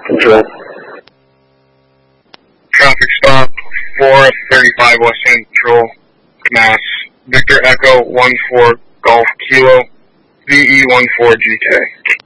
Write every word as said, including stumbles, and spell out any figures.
Control. Traffic stop four thirty-five West Central, Mass. Victor Echo one four Golf Kilo, V E one four G K.